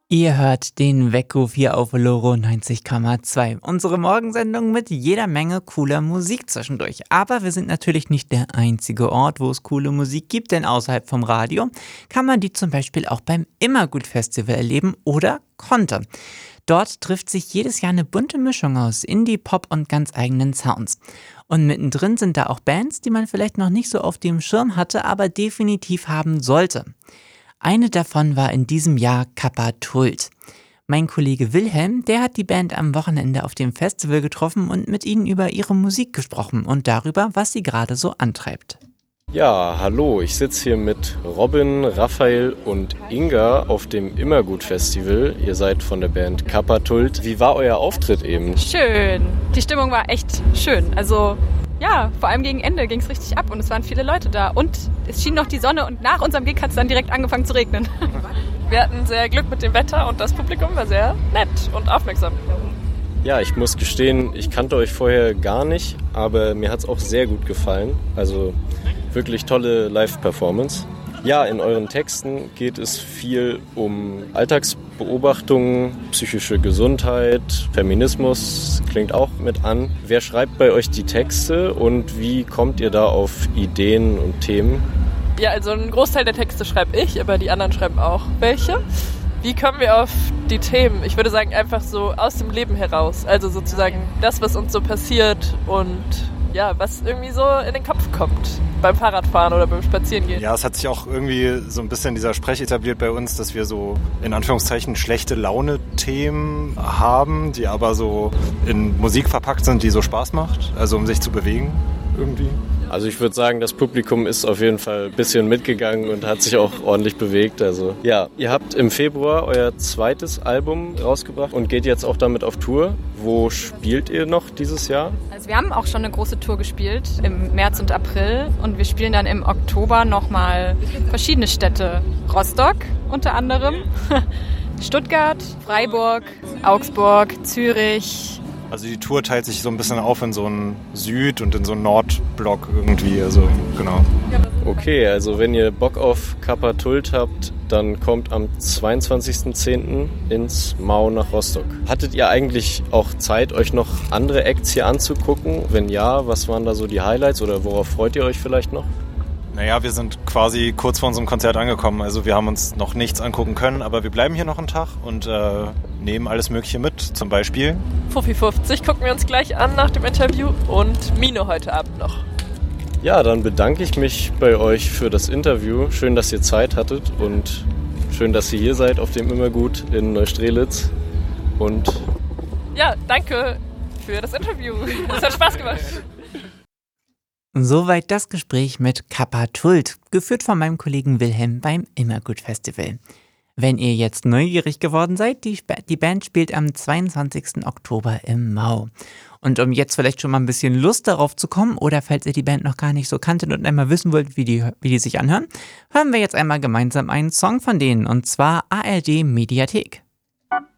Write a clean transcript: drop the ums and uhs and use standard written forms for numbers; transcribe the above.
Ihr hört den Weckruf hier auf Loro 90,2. Unsere Morgensendung mit jeder Menge cooler Musik zwischendurch. Aber wir sind natürlich nicht der einzige Ort, wo es coole Musik gibt, denn außerhalb vom Radio kann man die zum Beispiel auch beim Immergut-Festival erleben oder konnte. Dort trifft sich jedes Jahr eine bunte Mischung aus Indie, Pop und ganz eigenen Sounds. Und mittendrin sind da auch Bands, die man vielleicht noch nicht so auf dem Schirm hatte, aber definitiv haben sollte. Eine davon war in diesem Jahr Kappa Tult. Mein Kollege Wilhelm, der hat die Band am Wochenende auf dem Festival getroffen und mit ihnen über ihre Musik gesprochen und darüber, was sie gerade so antreibt. Ja, hallo, ich sitze hier mit Robin, Raphael und Inga auf dem Immergut-Festival. Ihr seid von der Band Kappa Tult. Wie war euer Auftritt eben? Schön. Die Stimmung war echt schön. Also ja, vor allem gegen Ende ging es richtig ab und es waren viele Leute da. Und es schien noch die Sonne und nach unserem Gig hat es dann direkt angefangen zu regnen. Wir hatten sehr Glück mit dem Wetter und das Publikum war sehr nett und aufmerksam. Ja, ich muss gestehen, ich kannte euch vorher gar nicht, aber mir hat es auch sehr gut gefallen. Also wirklich tolle Live-Performance. Ja, in euren Texten geht es viel um Alltagsbeobachtungen, psychische Gesundheit, Feminismus klingt auch mit an. Wer schreibt bei euch die Texte und wie kommt ihr da auf Ideen und Themen? Ja, also einen Großteil der Texte schreibe ich, aber die anderen schreiben auch welche. Wie kommen wir auf die Themen? Ich würde sagen, einfach so aus dem Leben heraus. Also sozusagen das, was uns so passiert und ja, was irgendwie so in den Kopf kommt beim Fahrradfahren oder beim Spazierengehen. Ja, es hat sich auch irgendwie so ein bisschen dieser Sprech etabliert bei uns, dass wir so in Anführungszeichen schlechte Laune-Themen haben, die aber so in Musik verpackt sind, die so Spaß macht, also um sich zu bewegen irgendwie. Also ich würde sagen, das Publikum ist auf jeden Fall ein bisschen mitgegangen und hat sich auch ordentlich bewegt. Also ja, ihr habt im Februar euer zweites Album rausgebracht und geht jetzt auch damit auf Tour. Wo spielt ihr noch dieses Jahr? Also wir haben auch schon eine große Tour gespielt im März und April und wir spielen dann im Oktober nochmal verschiedene Städte. Rostock unter anderem, Stuttgart, Freiburg, Augsburg, Zürich. Also die Tour teilt sich so ein bisschen auf in so einen Süd- und in so einen Nordblock irgendwie, also genau. Okay, also wenn ihr Bock auf Kappa Tult habt, dann kommt am 22.10. ins Mau nach Rostock. Hattet ihr eigentlich auch Zeit, euch noch andere Acts hier anzugucken? Wenn ja, was waren da so die Highlights oder worauf freut ihr euch vielleicht noch? Naja, wir sind quasi kurz vor unserem Konzert angekommen, also wir haben uns noch nichts angucken können, aber wir bleiben hier noch einen Tag und nehmen alles Mögliche mit, zum Beispiel Fuffi 50 gucken wir uns gleich an nach dem Interview und Mino heute Abend noch. Ja, dann bedanke ich mich bei euch für das Interview. Schön, dass ihr Zeit hattet und schön, dass ihr hier seid auf dem Immergut in Neustrelitz. Und ja, danke für das Interview. Es hat Spaß gemacht. Soweit das Gespräch mit Kappa Tult, geführt von meinem Kollegen Wilhelm beim Immergut Festival. Wenn ihr jetzt neugierig geworden seid, die Band spielt am 22. Oktober im Mau. Und um jetzt vielleicht schon mal ein bisschen Lust darauf zu kommen, oder falls ihr die Band noch gar nicht so kanntet und einmal wissen wollt, wie die sich anhören, hören wir jetzt einmal gemeinsam einen Song von denen, und zwar ARD Mediathek.